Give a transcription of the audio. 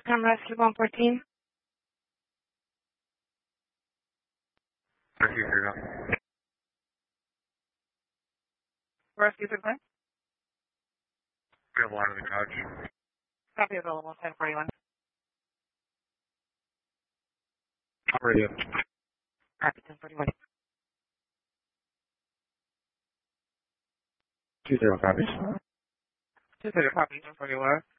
Rescue 114. Rescue 3 Rescue 6. We have one in the couch. Copy available, 1041. Radio. Copy 1041. 20 copies. 20 copy 1041.